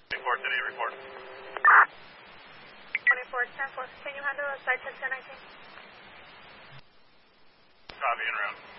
Report today, report. 24-10-4. Can you handle a side 10-19? Copy, en route.